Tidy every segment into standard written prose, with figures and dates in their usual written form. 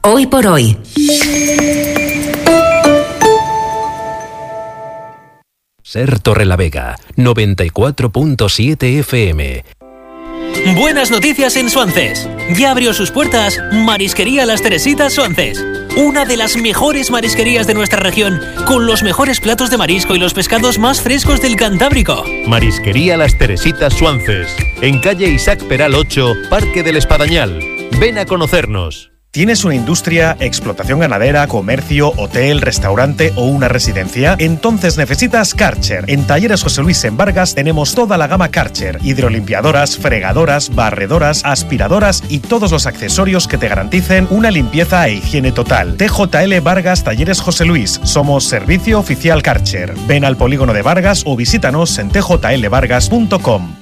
Hoy por hoy. Ser Torrelavega, 94.7 FM. Buenas noticias en Suances. Ya abrió sus puertas Marisquería Las Teresitas Suances. Una de las mejores marisquerías de nuestra región, con los mejores platos de marisco y los pescados más frescos del Cantábrico. Marisquería Las Teresitas Suances, en calle Isaac Peral 8, Parque del Espadañal. Ven a conocernos. ¿Tienes una industria, explotación ganadera, comercio, hotel, restaurante o una residencia? Entonces necesitas Karcher. En Talleres José Luis en Vargas tenemos toda la gama Karcher: hidrolimpiadoras, fregadoras, barredoras, aspiradoras y todos los accesorios que te garanticen una limpieza e higiene total. TJL Vargas Talleres José Luis. Somos servicio oficial Karcher. Ven al polígono de Vargas o visítanos en tjlvargas.com.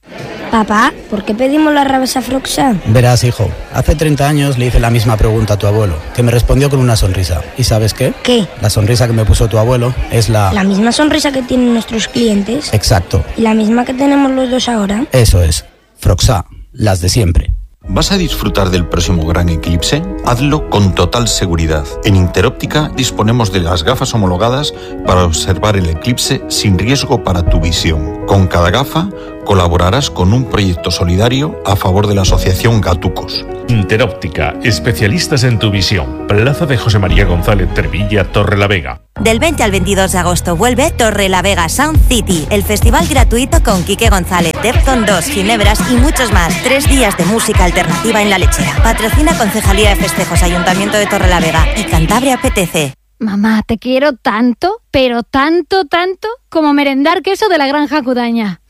Papá, ¿por qué pedimos la Rabasa Froxà? Verás, hijo, hace 30 años le hice la misma pregunta a tu abuelo, que me respondió con una sonrisa. ¿Y sabes qué? ¿Qué? La sonrisa que me puso tu abuelo es la... ¿La misma sonrisa que tienen nuestros clientes? Exacto. ¿Y la misma que tenemos los dos ahora? Eso es. Froxà, las de siempre. ¿Vas a disfrutar del próximo gran eclipse? Hazlo con total seguridad. En Interóptica disponemos de las gafas homologadas para observar el eclipse sin riesgo para tu visión. Con cada gafa colaborarás con un proyecto solidario a favor de la asociación Gatucos. Interóptica, especialistas en tu visión. Plaza de José María González Trevilla, Torrelavega. Del 20 al 22 de agosto vuelve Torrelavega Sound City, el festival gratuito con Quique González, Defton 2, Ginebras y muchos más. 3 días de música alternativa en La Lechera. Patrocina Concejalía de Festejos, Ayuntamiento de Torrelavega y Cantabria PTC. Mamá, te quiero tanto, pero tanto, como merendar queso de la Granja Cudaña.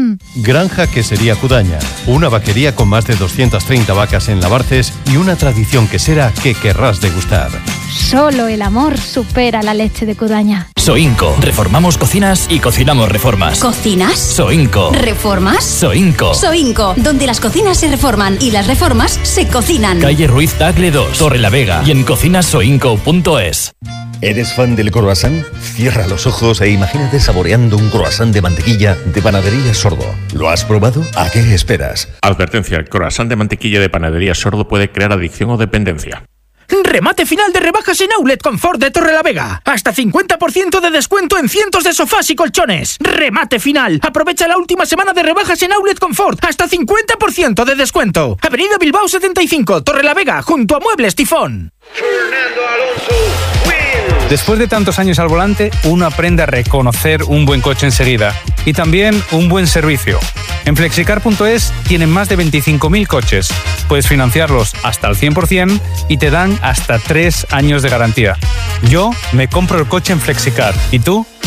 Granja Quesería Cudaña, una vaquería con más de 230 vacas en Labarces y una tradición quesera que querrás degustar. Solo el amor supera la leche de Cudaña. Soinco. Reformamos cocinas y cocinamos reformas. ¿Cocinas? Soinco. ¿Reformas? Soinco. Soinco, donde las cocinas se reforman y las reformas se cocinan. Calle Ruiz Tagle 2, Torrelavega y en cocinasoinco.es. ¿Eres fan del croissant? Cierra los ojos e imagínate saboreando un croissant de mantequilla de Panadería Sordo. ¿Lo has probado? ¿A qué esperas? Advertencia, el croissant de mantequilla de Panadería Sordo puede crear adicción o dependencia. Remate final de rebajas en Outlet Confort de Torrelavega. Hasta 50% de descuento en cientos de sofás y colchones. Remate final. Aprovecha la última semana de rebajas en Outlet Confort. Hasta 50% de descuento. Avenida Bilbao 75, Torrelavega, junto a Muebles Tifón. Fernando Alonso. Después de tantos años al volante, uno aprende a reconocer un buen coche enseguida y también un buen servicio. En Flexicar.es tienen más de 25.000 coches. Puedes financiarlos hasta el 100% y te dan hasta 3 años de garantía. Yo me compro el coche en Flexicar. ¿Y tú?